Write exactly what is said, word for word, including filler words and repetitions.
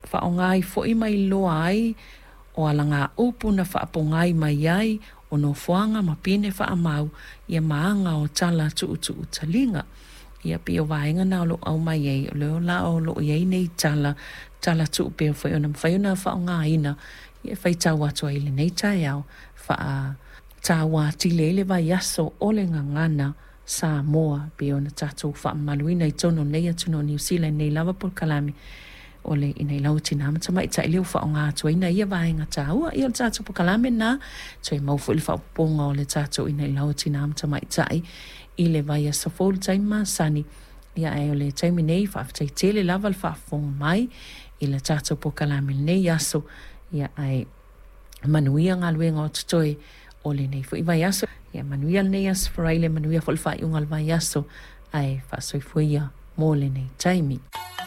whaongai fo i mai loa ai o alanga upu na whaapongai mai ai o no fuanga ma pine whaamau ia maanga o tala tu utu utalinga. Ia pia vaenga na lo au mai ei o leo la o lo iei nei tala tala tu pia whai ona mwhai ona whaongai ina ia whai tau atu ai le nei tai au wha tawa tile le vai aso ole ngangana sa moa pia ona tatou whaamaluina i tono nei atu no New Zealand nei lava por kalami ole ina i lau tina ama tamai tai leo whaonga atu ina ia vaenga taua ia le tatou por kalami na toi maufu ili whaoponga o le tatou ina i lau tina ama tamai tai i le vai asa folu taima sani ia e ole taimi nei whaafitai tele lava le whaafonga mai i le tatou por kalami nei aso ia ai manuia ngā luenga o tutoe o le nei fui vai aso ia manuia nei aso faraile manuia fo le whai unga le vai aso ai whaasoifuia mō le nei taimi.